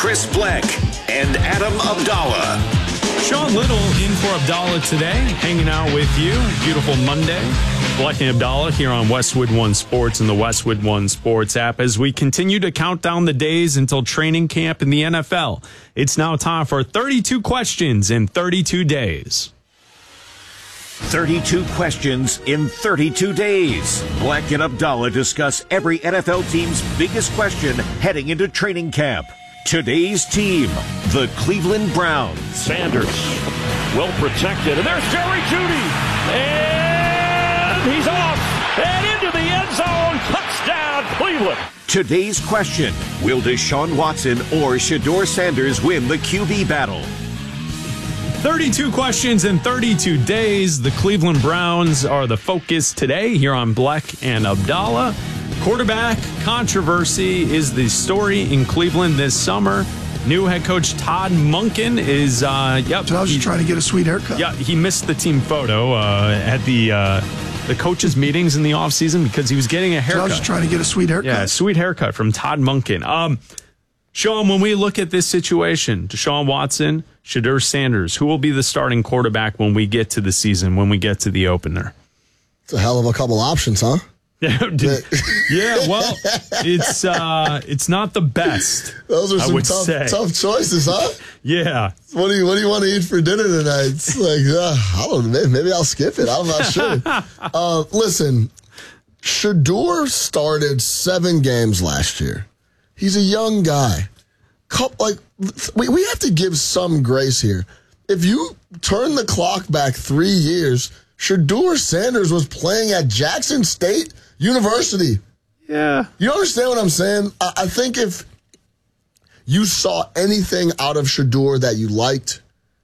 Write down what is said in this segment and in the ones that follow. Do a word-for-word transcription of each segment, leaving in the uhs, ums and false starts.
Chris Black and Adam Abdallah. Sean Little in for Abdallah today, hanging out with you. Beautiful Monday. Black and Abdallah here on Westwood One Sports and the Westwood One Sports app as we continue to count down the days until training camp in the N F L. It's now time for thirty-two questions in thirty-two days. thirty-two questions in thirty-two days. Black and Abdallah discuss every N F L team's biggest question heading into training camp. Today's team, the Cleveland Browns. Sanders, well protected, and there's Jerry Jeudy, and he's off, and into the end zone, touchdown Cleveland. Today's question, will Deshaun Watson or Shedeur Sanders win the Q B battle? thirty-two questions in thirty-two days. The Cleveland Browns are the focus today here on Black and Abdallah. Quarterback controversy is the story in Cleveland this summer. New head coach Todd Monken is, uh, yep. So I was just he, trying to get a sweet haircut. Yeah, he missed the team photo uh, at the uh, the coaches' meetings in the offseason because he was getting a haircut. So I was just trying to get a sweet haircut. Yeah, sweet haircut from Todd Monken. Um, Sean, when we look at this situation, Deshaun Watson, Shedeur Sanders, who will be the starting quarterback when we get to the season, when we get to the opener? It's a hell of a couple options, huh? Yeah, yeah. Well, it's uh, it's not the best. Those are I some would tough, say. tough choices, huh? Yeah. What do you What do you want to eat for dinner tonight? It's like uh, I don't know. Maybe, maybe I'll skip it. I'm not sure. uh, listen, Shedeur started seven games last year. He's a young guy. Like we we have to give some grace here. If you turn the clock back three years, Shedeur Sanders was playing at Jackson State University. Yeah. You understand what I'm saying? I, I think if you saw anything out of Shedeur that you liked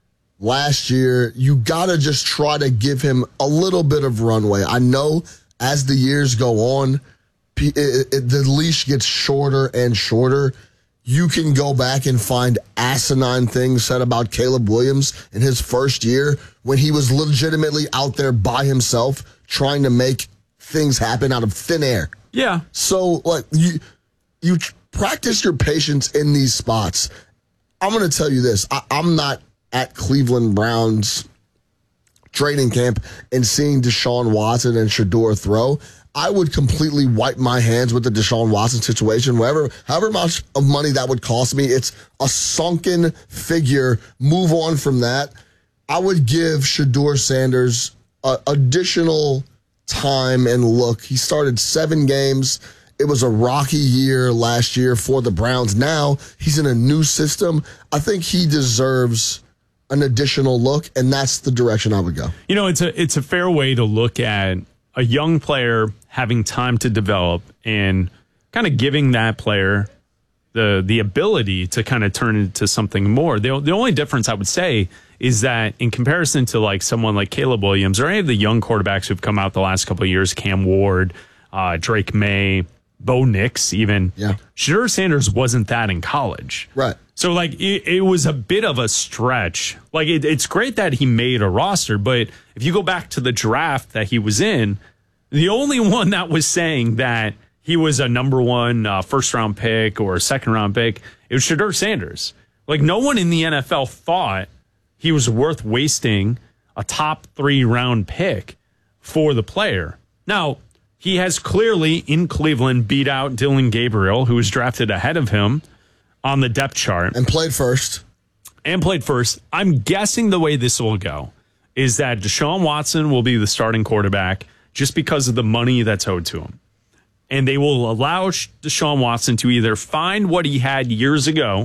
last year, you got to just try to give him a little bit of runway. I know as the years go on, it, it, the leash gets shorter and shorter. You can go back and find asinine things said about Caleb Williams in his first year when he was legitimately out there by himself trying to make things happen out of thin air. Yeah. So, like, you you practice your patience in these spots. I'm going to tell you this. I, I'm not at Cleveland Browns training camp and seeing Deshaun Watson and Shedeur throw. I would completely wipe my hands with the Deshaun Watson situation. Whatever, however much of money that would cost me, it's a sunken figure. Move on from that. I would give Shedeur Sanders uh, additional time and look. He started seven games. It was a rocky year last year for the Browns. Now he's in a new system. I think he deserves an additional look, and that's the direction I would go. You know, it's a it's a fair way to look at a young player having time to develop and kind of giving that player the the ability to kind of turn into something more. The, the only difference I would say is that in comparison to like someone like Caleb Williams or any of the young quarterbacks who've come out the last couple of years, Cam Ward, uh, Drake May, Bo Nix even, yeah. Shedeur Sanders wasn't that in college. Right. So, like, it, it was a bit of a stretch. Like, it, it's great that he made a roster, but if you go back to the draft that he was in, the only one that was saying that he was a number one uh, first-round pick or a second-round pick, it was Shedeur Sanders. Like, no one in the N F L thought he was worth wasting a top three-round pick for the player. Now, he has clearly, in Cleveland, beat out Dillon Gabriel, who was drafted ahead of him on the depth chart. And played first. And played first. I'm guessing the way this will go is that Deshaun Watson will be the starting quarterback just because of the money that's owed to him. And they will allow Deshaun Watson to either find what he had years ago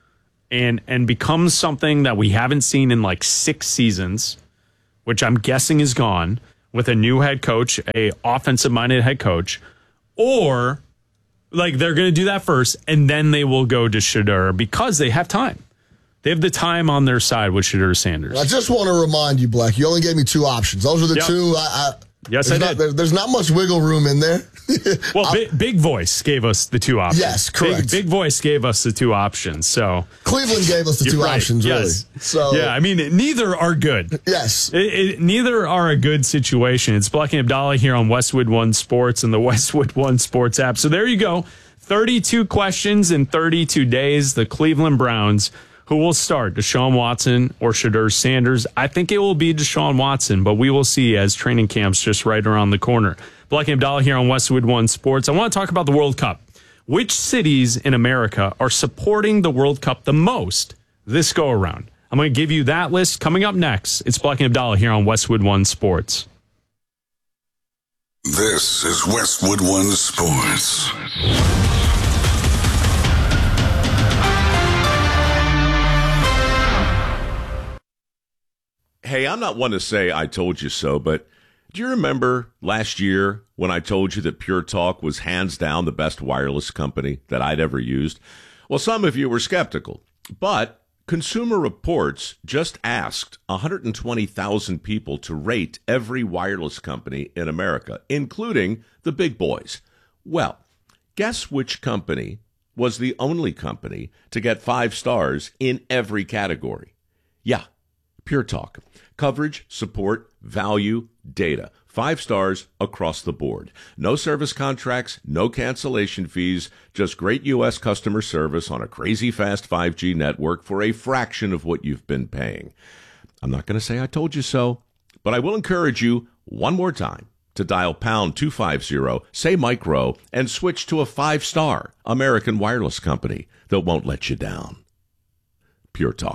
and and become something that we haven't seen in like six seasons, which I'm guessing is gone, with a new head coach, a offensive-minded head coach, or like they're going to do that first, and then they will go to Shedeur because they have time. They have the time on their side with Shedeur Sanders. I just want to remind you, Black, you only gave me two options. Those are the yep. two. I, I, yes, I not, did. There, there's not much wiggle room in there. Well, big, big Voice gave us the two options. Yes, correct. Big, big Voice gave us the two options. So Cleveland gave us the two right. options, really. Yes. So yeah, I mean, neither are good. Yes. It, it, neither are a good situation. It's Black and Abdallah here on Westwood One Sports and the Westwood One Sports app. So there you go. thirty-two questions in thirty-two days. The Cleveland Browns, who will start, Deshaun Watson or Shedeur Sanders? I think it will be Deshaun Watson, but we will see as training camp's just right around the corner. Black and Abdallah here on Westwood One Sports. I want to talk about the World Cup. Which cities in America are supporting the World Cup the most this go-around? I'm going to give you that list coming up next. It's Black and Abdallah here on Westwood One Sports. This is Westwood One Sports. Hey, I'm not one to say I told you so, but do you remember last year when I told you that Pure Talk was hands down the best wireless company that I'd ever used? Well, some of you were skeptical, but Consumer Reports just asked one hundred twenty thousand people to rate every wireless company in America, including the big boys. Well, guess which company was the only company to get five stars in every category? Yeah, Pure Talk. Coverage, support, value, data. Five stars across the board. No service contracts, no cancellation fees, just great U S customer service on a crazy fast five G network for a fraction of what you've been paying. I'm not going to say I told you so, but I will encourage you one more time to dial pound two fifty, say micro, and switch to a five-star American wireless company that won't let you down. Pure Talk.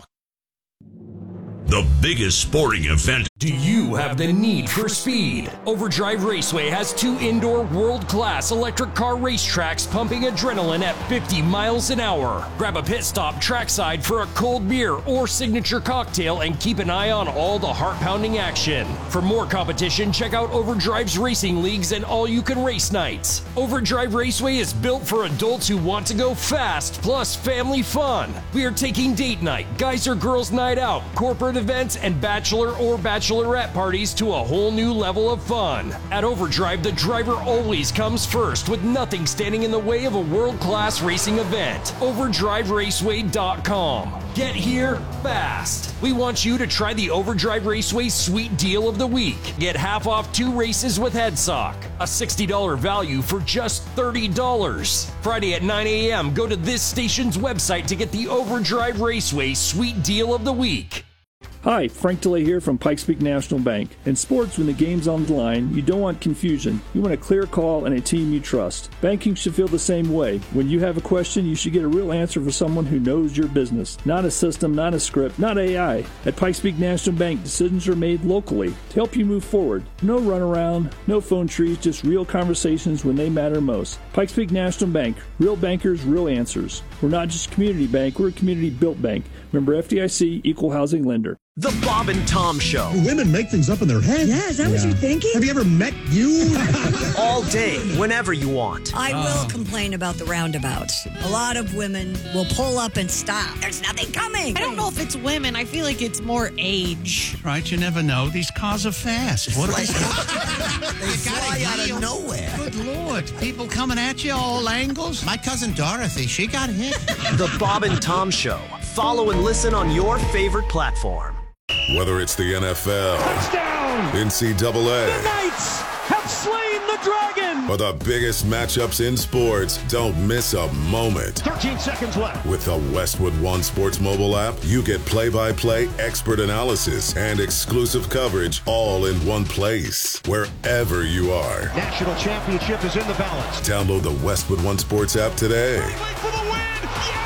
The biggest sporting event. Do you have the need for speed? Overdrive Raceway has two indoor world-class electric car racetracks pumping adrenaline at fifty miles an hour. Grab a pit stop trackside for a cold beer or signature cocktail and keep an eye on all the heart-pounding action. For more competition, check out Overdrive's racing leagues and all-you-can-race nights. Overdrive Raceway is built for adults who want to go fast, plus family fun. We are taking date night, guys or girls night out, corporate events, and bachelor or bachelorette parties to a whole new level of fun. At Overdrive, the driver always comes first, with nothing standing in the way of a world-class racing event. overdrive raceway dot com. Get here fast. We want you to try the Overdrive Raceway Sweet Deal of the Week. Get half off two races with HeadSock. A sixty dollars value for just thirty dollars. Friday at nine a.m., go to this station's website to get the Overdrive Raceway Sweet Deal of the Week. Hi, Frank DeLay here from Pikes Peak National Bank. In sports, when the game's on the line, you don't want confusion. You want a clear call and a team you trust. Banking should feel the same way. When you have a question, you should get a real answer from someone who knows your business. Not a system, not a script, not A I. At Pikes Peak National Bank, decisions are made locally to help you move forward. No runaround, no phone trees, just real conversations when they matter most. Pikes Peak National Bank, real bankers, real answers. We're not just a community bank, we're a community-built bank. Member F D I C, Equal Housing Lender. The Bob and Tom Show. Women make things up in their heads. Yeah, is that yeah. what you're thinking? Have you ever met you? All day, whenever you want. I oh. will complain about the roundabouts. A lot of women will pull up and stop. There's nothing coming. I don't know if it's women. I feel like it's more age. Right, you never know. These cars are fast. What are they? They fly out of nowhere. Good Lord. People coming at you all angles. My cousin Dorothy, she got hit. The Bob and Tom Show. Follow and listen on your favorite platform. Whether it's the N F L, touchdown, N C double A, the Knights have slain the dragon, or the biggest matchups in sports, don't miss a moment. thirteen seconds left. With the Westwood One Sports mobile app, you get play-by-play, expert analysis, and exclusive coverage all in one place, wherever you are. National championship is in the balance. Download the Westwood One Sports app today. For the win.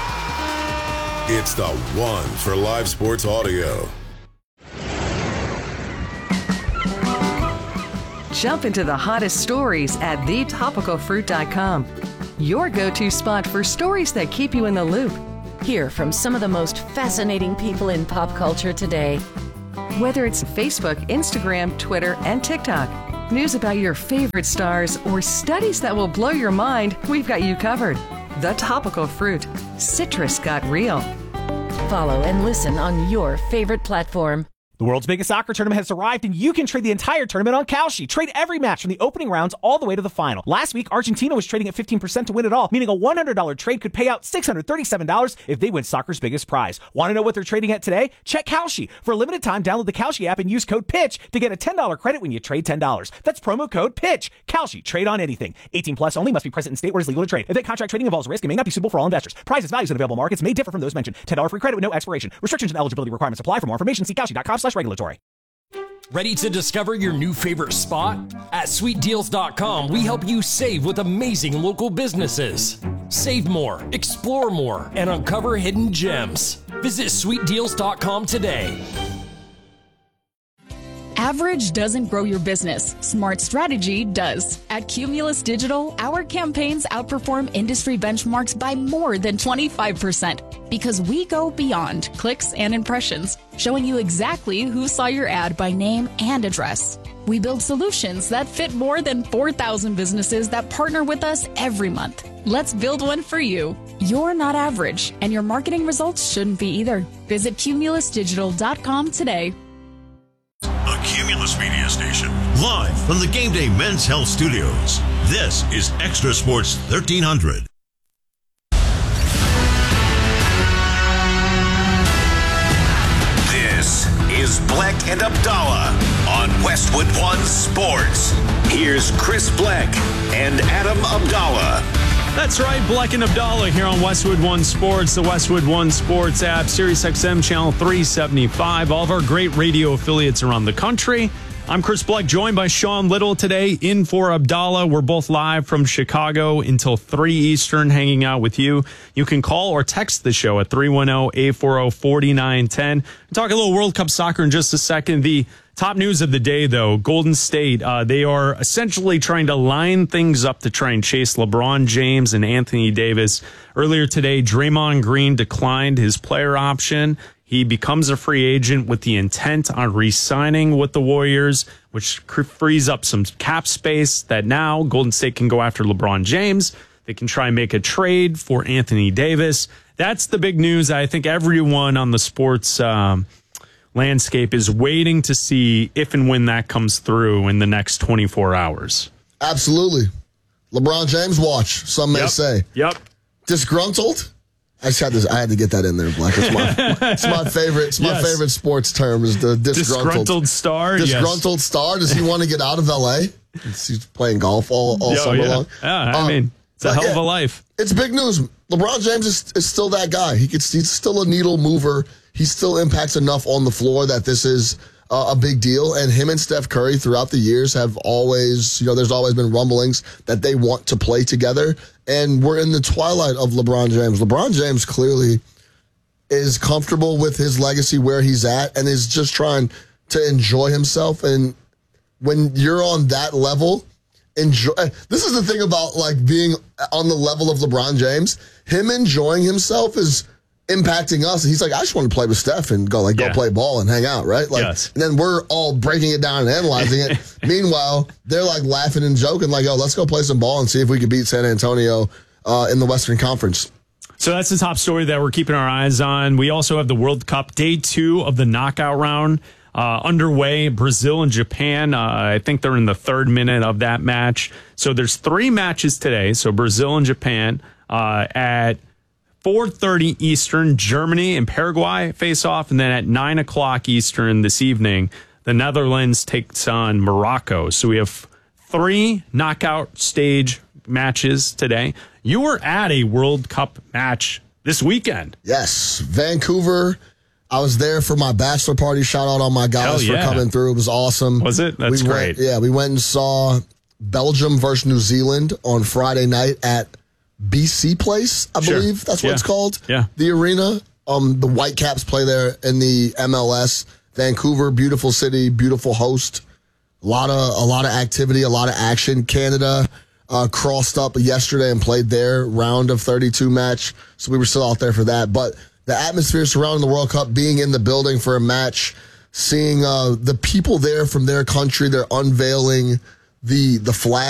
Yeah! It's the one for live sports audio. Jump into the hottest stories at the topical fruit dot com. Your go-to spot for stories that keep you in the loop. Hear from some of the most fascinating people in pop culture today. Whether it's Facebook, Instagram, Twitter, and TikTok, news about your favorite stars, or studies that will blow your mind, we've got you covered. The Topical Fruit. Citrus got real. Follow and listen on your favorite platform. The world's biggest soccer tournament has arrived, and you can trade the entire tournament on Kalshi. Trade every match from the opening rounds all the way to the final. Last week, Argentina was trading at fifteen percent to win it all, meaning a one hundred dollars trade could pay out six hundred thirty-seven dollars if they win soccer's biggest prize. Want to know what they're trading at today? Check Kalshi. For a limited time, download the Kalshi app and use code PITCH to get a ten dollars credit when you trade ten dollars. That's promo code PITCH. Kalshi. Trade on anything. eighteen plus only. Must be present in state where it is legal to trade. Event contract trading involves risk and may not be suitable for all investors. Prices, values, and available markets may differ from those mentioned. ten dollars free credit with no expiration. Restrictions and eligibility requirements apply. For more information, see kalshi.com slash regulatory. Ready to discover your new favorite spot? At sweet deals dot com, we help you save with amazing local businesses. Save more, explore more, and uncover hidden gems. Visit sweet deals dot com today. Average doesn't grow your business. Smart strategy does. At Cumulus Digital, our campaigns outperform industry benchmarks by more than twenty-five percent because we go beyond clicks and impressions, showing you exactly who saw your ad by name and address. We build solutions that fit more than four thousand businesses that partner with us every month. Let's build one for you. You're not average, and your marketing results shouldn't be either. Visit cumulus digital dot com today. A Cumulus Media Station, live from the Game Day Men's Health Studios. This is Extra Sports thirteen hundred. This is Black and Abdallah on Westwood One Sports. Here's Chris Black and Adam Abdallah. That's right, Black and Abdallah here on Westwood One Sports, the Westwood One Sports app, Sirius X M channel three seventy-five, all of our great radio affiliates around the country. I'm Chris Black, joined by Sean Little today, in for Abdallah. We're both live from Chicago until three Eastern, hanging out with you. You can call or text the show at three one zero, eight four zero, four nine one zero. We'll talk a little World Cup soccer in just a second. The top news of the day, though, Golden State, uh, they are essentially trying to line things up to try and chase LeBron James and Anthony Davis. Earlier today, Draymond Green declined his player option. He becomes a free agent with the intent on re-signing with the Warriors, which frees up some cap space that now Golden State can go after LeBron James. They can try and make a trade for Anthony Davis. That's the big news. I think everyone on the sports um, landscape is waiting to see if and when that comes through in the next twenty-four hours. Absolutely. LeBron James watch, some may yep. say. Yep. Disgruntled? I just had this. I had to get that in there, Black. It's my, it's my favorite. It's my yes. favorite sports term is the disgruntled. Disgruntled star. Disgruntled yes. star. Does he want to get out of L A? He's playing golf all, all Yo, summer yeah. long. Yeah, I um, mean, it's a hell yeah, of a life. It's big news. LeBron James is, is still that guy. He could. He's still a needle mover. He still impacts enough on the floor that this is uh, a big deal. And him and Steph Curry throughout the years have always, you know, there's always been rumblings that they want to play together. And we're in the twilight of LeBron James. LeBron James clearly is comfortable with his legacy where he's at and is just trying to enjoy himself. And when you're on that level, enjoy. This is the thing about like being on the level of LeBron James. Him enjoying himself is impacting us. He's like, I just want to play with Steph and go like go yeah. play ball and hang out, right? Like, yes. And then we're all breaking it down and analyzing it. Meanwhile, they're like laughing and joking, like, "Oh, let's go play some ball and see if we can beat San Antonio uh, in the Western Conference." So that's the top story that we're keeping our eyes on. We also have the World Cup, day two of the knockout round uh, underway. Brazil and Japan. Uh, I think they're in the third minute of that match. So there's three matches today. So Brazil and Japan uh, at four thirty Eastern, Germany and Paraguay face off. And then at nine o'clock Eastern this evening, the Netherlands takes on Morocco. So we have three knockout stage matches today. You were at a World Cup match this weekend. Yes. Vancouver. I was there for my bachelor party. Shout out on my guys yeah. for coming through. It was awesome. Was it? That's we great. Went, yeah, we went and saw Belgium versus New Zealand on Friday night at B C Place, I sure. believe that's what yeah. it's called. Yeah. The arena. Um, the Whitecaps play there in the M L S. Vancouver, beautiful city, beautiful host. A lot of a lot of activity, a lot of action. Canada uh, crossed up yesterday and played their round of thirty-two match, so we were still out there for that. But the atmosphere surrounding the World Cup, being in the building for a match, seeing uh, the people there from their country, they're unveiling the the flag.